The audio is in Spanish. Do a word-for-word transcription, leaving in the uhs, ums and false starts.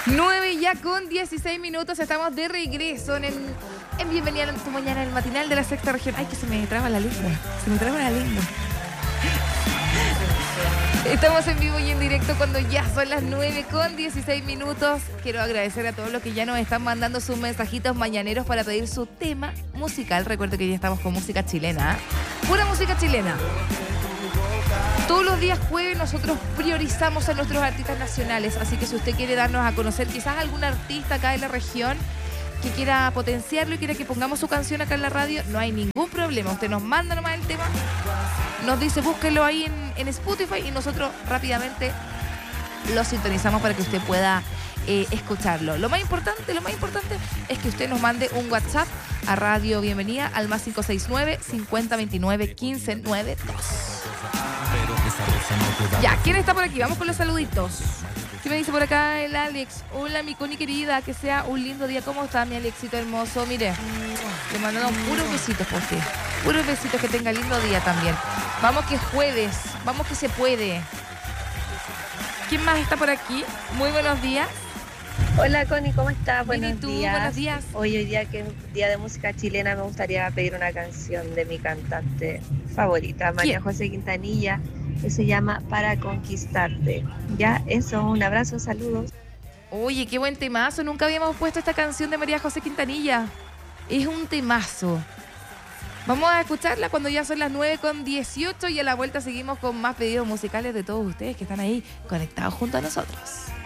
nueve ya con dieciséis minutos, estamos de regreso en, en Bienvenida a tu Mañana, el matinal de la sexta región. Ay, que se me traba la lengua, se me traba la lengua. Estamos en vivo y en directo cuando ya son las nueve con dieciséis minutos. Quiero agradecer a todos los que ya nos están mandando sus mensajitos mañaneros para pedir su tema musical. Recuerdo que ya estamos con música chilena, ¿eh? Pura música chilena. Todos los días jueves nosotros priorizamos a nuestros artistas nacionales, así que si usted quiere darnos a conocer quizás algún artista acá en la región que quiera potenciarlo y quiera que pongamos su canción acá en la radio, no hay ningún problema. Usted nos manda nomás el tema, nos dice búsquelo ahí en, en Spotify y nosotros rápidamente lo sintonizamos para que usted pueda eh, escucharlo. Lo más importante, lo más importante es que usted nos mande un WhatsApp a Radio Bienvenida al más cinco seis nueve, cincuenta veintinueve, quince noventa y dos. Ya, ¿quién está por aquí? Vamos con los saluditos. ¿Qué me dice por acá el Alex? Hola, mi Connie querida, que sea un lindo día. ¿Cómo está mi Alexito hermoso? Mire, le mandamos puros besitos por ti. Puros besitos, que tenga lindo día también. Vamos que es jueves, vamos que se puede. ¿Quién más está por aquí? Muy buenos días. Hola Connie, ¿cómo estás? Buenos ¿Y tú? días. Buenos días. Hoy, hoy día que es día de música chilena, me gustaría pedir una canción de mi cantante favorita, María ¿Quién? José Quintanilla, que se llama Para Conquistarte. Ya, eso, un abrazo, saludos. Oye, qué buen temazo. Nunca habíamos puesto esta canción de María José Quintanilla. Es un temazo. Vamos a escucharla cuando ya son las nueve con dieciocho y a la vuelta seguimos con más pedidos musicales de todos ustedes que están ahí conectados junto a nosotros.